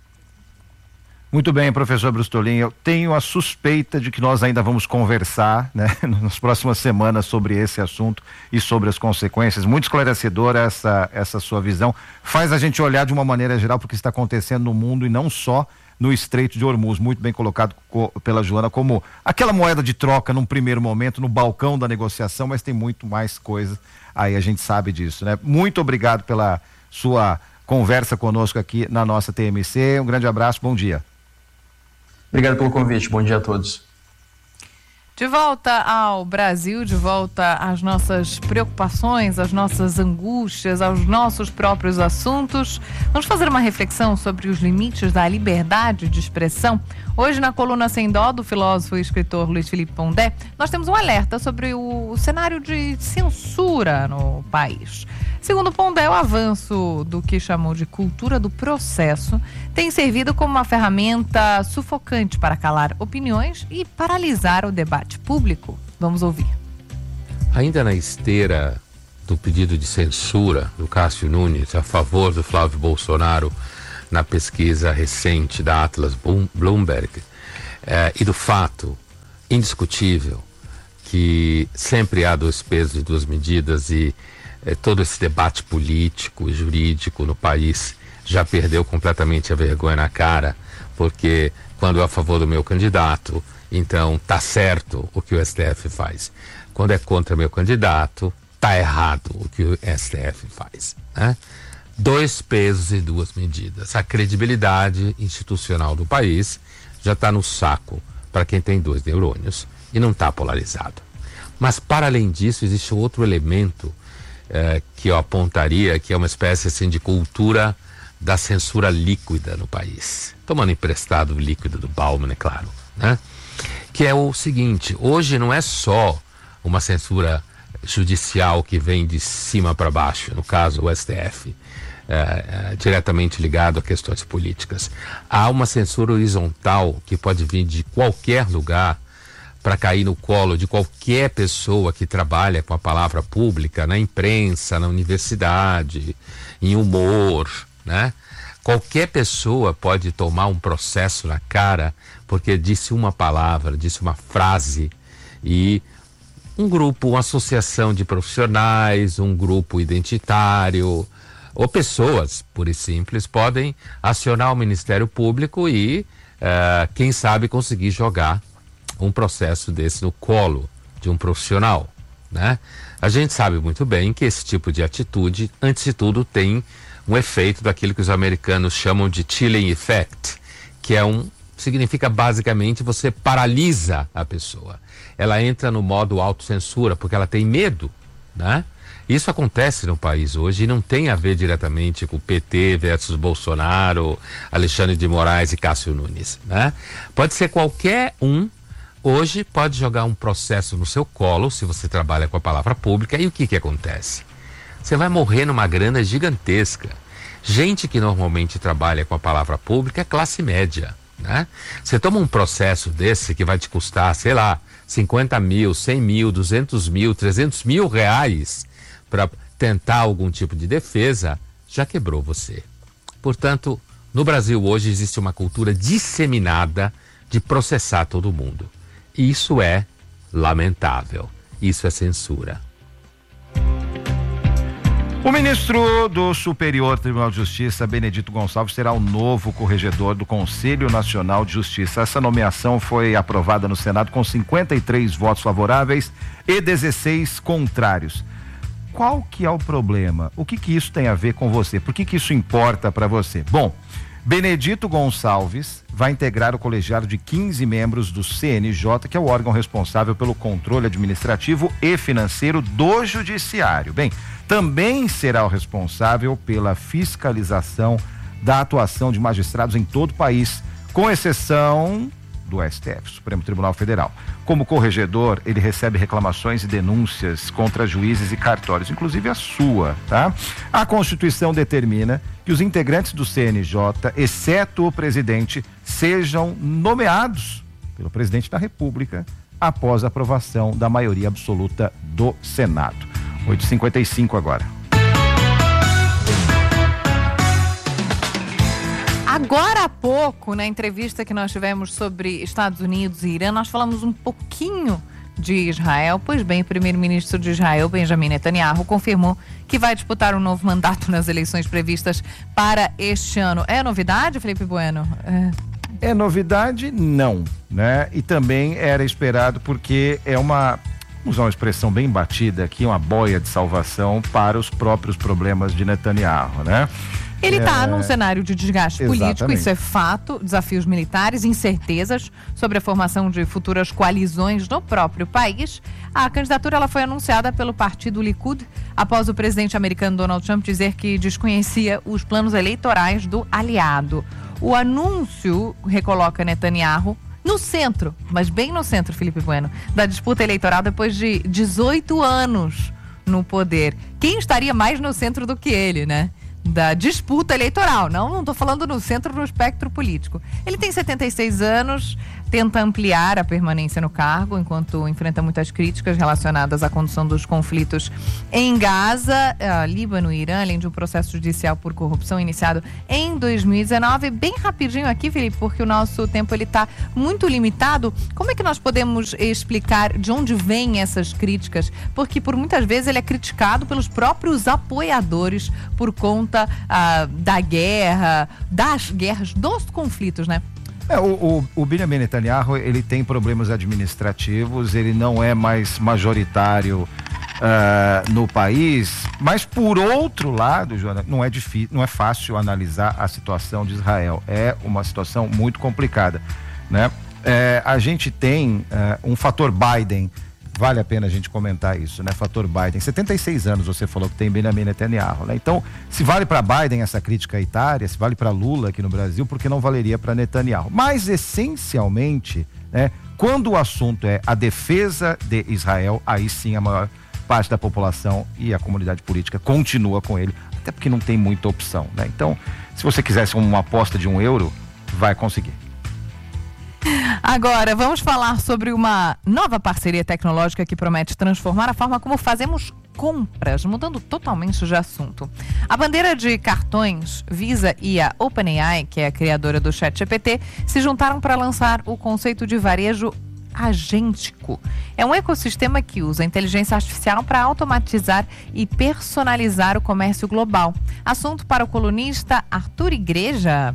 Muito bem, professor Brustolin, eu tenho a suspeita de que nós ainda vamos conversar, né, nas próximas semanas sobre esse assunto e sobre as consequências. Muito esclarecedora essa sua visão. Faz a gente olhar de uma maneira geral para o que está acontecendo no mundo e não só no Estreito de Hormuz, muito bem colocado pela Joana, como aquela moeda de troca num primeiro momento, no balcão da negociação, mas tem muito mais coisa, aí a gente sabe disso, né? Muito obrigado pela sua conversa conosco aqui na nossa TMC, um grande abraço, bom dia. Obrigado pelo convite, bom dia a todos. De volta ao Brasil, de volta às nossas preocupações, às nossas angústias, aos nossos próprios assuntos. Vamos fazer uma reflexão sobre os limites da liberdade de expressão. Hoje, na coluna Sem Dó, do filósofo e escritor Luiz Felipe Pondé, nós temos um alerta sobre o cenário de censura no país. Segundo Pondé, o avanço do que chamou de cultura do processo tem servido como uma ferramenta sufocante para calar opiniões e paralisar o debate público. Vamos ouvir. Ainda na esteira do pedido de censura do Cássio Nunes a favor do Flávio Bolsonaro na pesquisa recente da Atlas Bloomberg, e do fato indiscutível que sempre há dois pesos e duas medidas e todo esse debate político e jurídico no país já perdeu completamente a vergonha na cara, porque quando é a favor do meu candidato, então tá certo o que o STF faz. Quando é contra meu candidato, tá errado o que o STF faz, né? Dois pesos e duas medidas. A credibilidade institucional do país já está no saco para quem tem dois neurônios e não está polarizado. Mas para além disso existe outro elemento que eu apontaria, que é uma espécie assim de cultura da censura líquida no país, tomando emprestado o líquido do Bauman, é claro, né? Que é o seguinte: hoje não é só uma censura judicial que vem de cima para baixo, no caso o STF, diretamente ligado a questões políticas. Há uma censura horizontal que pode vir de qualquer lugar para cair no colo de qualquer pessoa que trabalha com a palavra pública, na imprensa, na universidade, em humor, né? Qualquer pessoa pode tomar um processo na cara porque disse uma palavra, disse uma frase, e um grupo, uma associação de profissionais, um grupo identitário ou pessoas, pura e simples, podem acionar o Ministério Público e, quem sabe, conseguir jogar um processo desse no colo de um profissional, né? A gente sabe muito bem que esse tipo de atitude, antes de tudo, tem um efeito daquilo que os americanos chamam de chilling effect, que significa basicamente você paralisa a pessoa. Ela entra no modo autocensura porque ela tem medo, né? Isso acontece no país hoje e não tem a ver diretamente com o PT versus Bolsonaro, Alexandre de Moraes e Cássio Nunes, né? Pode ser qualquer um. Hoje pode jogar um processo no seu colo, se você trabalha com a palavra pública, e o que acontece? Você vai morrer numa grana gigantesca. Gente que normalmente trabalha com a palavra pública é classe média, né? Você toma um processo desse que vai te custar, sei lá, 50 mil, 100 mil, 200 mil, 300 mil reais para tentar algum tipo de defesa, já quebrou você. Portanto, no Brasil hoje existe uma cultura disseminada de processar todo mundo. Isso é lamentável. Isso é censura. O ministro do Superior Tribunal de Justiça, Benedito Gonçalves, será o novo corregedor do Conselho Nacional de Justiça. Essa nomeação foi aprovada no Senado com 53 votos favoráveis e 16 contrários. Qual que é o problema? O que isso tem a ver com você? Por que isso importa para você? Bom, Benedito Gonçalves vai integrar o colegiado de 15 membros do CNJ, que é o órgão responsável pelo controle administrativo e financeiro do Judiciário. Bem, também será o responsável pela fiscalização da atuação de magistrados em todo o país, com exceção do STF, Supremo Tribunal Federal. Como corregedor, ele recebe reclamações e denúncias contra juízes e cartórios, inclusive a sua, tá? A Constituição determina que os integrantes do CNJ, exceto o presidente, sejam nomeados pelo presidente da República após a aprovação da maioria absoluta do Senado. 8h55 agora. Agora há pouco, na entrevista que nós tivemos sobre Estados Unidos e Irã, nós falamos um pouquinho de Israel. Pois bem, o primeiro-ministro de Israel, Benjamin Netanyahu, confirmou que vai disputar um novo mandato nas eleições previstas para este ano. É novidade, Felipe Bueno? É novidade? Não, né? E também era esperado porque é uma, vamos usar uma expressão bem batida aqui, uma boia de salvação para os próprios problemas de Netanyahu, né? Ele está num cenário de desgaste político, Exatamente. isso é fato, desafios militares, incertezas sobre a formação de futuras coalizões no próprio país. A candidatura ela foi anunciada pelo partido Likud após o presidente americano Donald Trump dizer que desconhecia os planos eleitorais do aliado. O anúncio recoloca Netanyahu no centro, mas bem no centro, Felipe Bueno, da disputa eleitoral depois de 18 anos no poder. Quem estaria mais no centro do que ele, né? Da disputa eleitoral. Não estou falando no centro do espectro político. Ele tem 76 anos, tenta ampliar a permanência no cargo, enquanto enfrenta muitas críticas relacionadas à condução dos conflitos em Gaza, Líbano e Irã, além de um processo judicial por corrupção iniciado em 2019. Bem rapidinho aqui, Felipe, porque o nosso tempo está muito limitado. Como é que nós podemos explicar de onde vêm essas críticas? Porque por muitas vezes ele é criticado pelos próprios apoiadores por conta da guerra, das guerras, dos conflitos, né? O Benjamin Netanyahu, ele tem problemas administrativos, ele não é mais majoritário no país, mas por outro lado, Joana, não é fácil analisar a situação de Israel. É uma situação muito complicada, né? A gente tem um fator Biden. Vale a pena a gente comentar isso, né? Fator Biden. 76 anos você falou que tem Benjamin Netanyahu, né? Então, se vale para Biden essa crítica etária, se vale para Lula aqui no Brasil, por que não valeria para Netanyahu? Mas, essencialmente, né? Quando o assunto é a defesa de Israel, aí sim a maior parte da população e a comunidade política continua com ele, até porque não tem muita opção, né? Então, se você quisesse uma aposta de €1, vai conseguir. Agora, vamos falar sobre uma nova parceria tecnológica que promete transformar a forma como fazemos compras, mudando totalmente de assunto. A bandeira de cartões Visa e a OpenAI, que é a criadora do ChatGPT, se juntaram para lançar o conceito de varejo agêntico. É um ecossistema que usa a inteligência artificial para automatizar e personalizar o comércio global. Assunto para o colunista Arthur Igreja.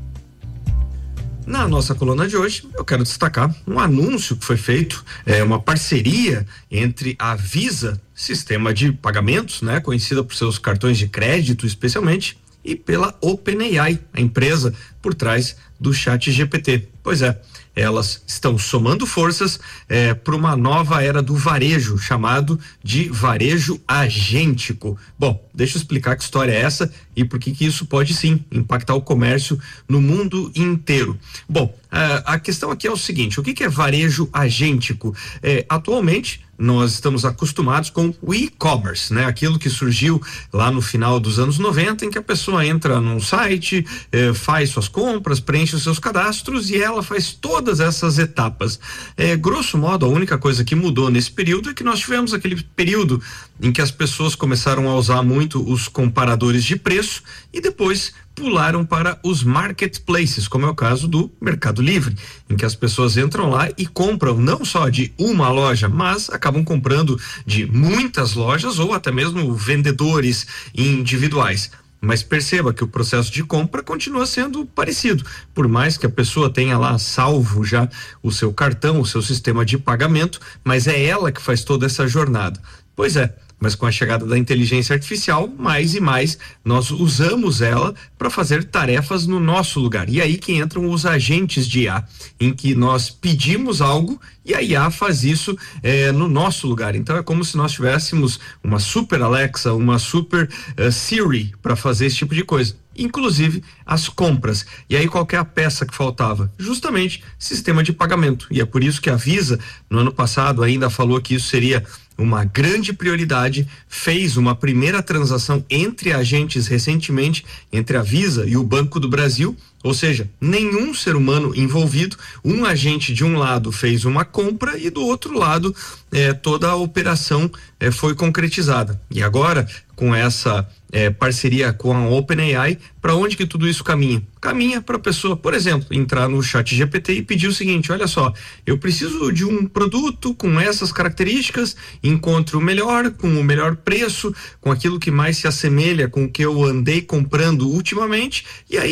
Na nossa coluna de hoje, eu quero destacar um anúncio que foi feito, uma parceria entre a Visa, sistema de pagamentos, né, conhecida por seus cartões de crédito especialmente, e pela OpenAI, a empresa por trás do ChatGPT. Pois é, elas estão somando forças para uma nova era do varejo, chamado de varejo agêntico. Bom, deixa eu explicar que história é essa e por que isso pode sim impactar o comércio no mundo inteiro. Bom, a questão aqui é o seguinte: o que é varejo agêntico? Atualmente nós estamos acostumados com o e-commerce, né? Aquilo que surgiu lá no final dos anos 90, em que a pessoa entra num site, faz suas compras, preenche os seus cadastros e ela faz todas essas etapas. Grosso modo, a única coisa que mudou nesse período é que nós tivemos aquele período em que as pessoas começaram a usar muito os comparadores de preço e depois pularam para os marketplaces, como é o caso do Mercado Livre, em que as pessoas entram lá e compram não só de uma loja, mas acabam comprando de muitas lojas ou até mesmo vendedores individuais. Mas perceba que o processo de compra continua sendo parecido, por mais que a pessoa tenha lá salvo já o seu cartão, o seu sistema de pagamento, mas é ela que faz toda essa jornada. Pois é, mas com a chegada da inteligência artificial, mais e mais nós usamos ela para fazer tarefas no nosso lugar. E aí que entram os agentes de IA, em que nós pedimos algo e a IA faz isso no nosso lugar. Então é como se nós tivéssemos uma super Alexa, uma super Siri para fazer esse tipo de coisa. Inclusive as compras. E aí qual que é a peça que faltava? Justamente sistema de pagamento. E é por isso que a Visa, no ano passado, ainda falou que isso seria uma grande prioridade, fez uma primeira transação entre agentes recentemente, entre a Visa e o Banco do Brasil, ou seja, nenhum ser humano envolvido, um agente de um lado fez uma compra e do outro lado toda a operação foi concretizada. E agora, com essa parceria com a OpenAI, para onde que tudo isso caminha? Caminha para a pessoa, por exemplo, entrar no ChatGPT e pedir o seguinte: olha só, eu preciso de um produto com essas características, encontro o melhor, com o melhor preço, com aquilo que mais se assemelha com o que eu andei comprando ultimamente, e aí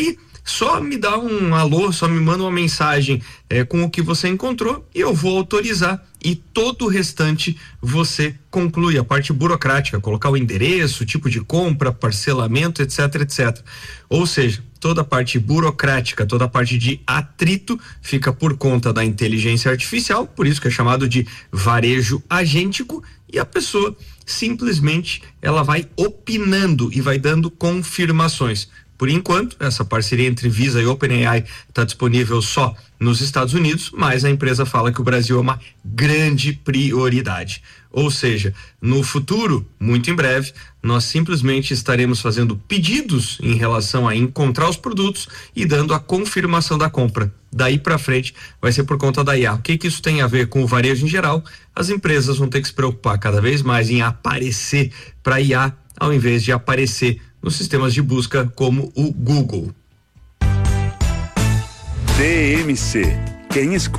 só me dá um alô, só me manda uma mensagem com o que você encontrou e eu vou autorizar, e todo o restante você conclui, a parte burocrática, colocar o endereço, tipo de compra, parcelamento, etc, etc. Ou seja, toda a parte burocrática, toda a parte de atrito fica por conta da inteligência artificial, por isso que é chamado de varejo agêntico, e a pessoa simplesmente ela vai opinando e vai dando confirmações. Por enquanto, essa parceria entre Visa e OpenAI está disponível só nos Estados Unidos, mas a empresa fala que o Brasil é uma grande prioridade. Ou seja, no futuro, muito em breve, nós simplesmente estaremos fazendo pedidos em relação a encontrar os produtos e dando a confirmação da compra. Daí para frente vai ser por conta da IA. O que isso tem a ver com o varejo em geral? As empresas vão ter que se preocupar cada vez mais em aparecer para IA ao invés de aparecer nos sistemas de busca como o Google. TMC. Quem escuta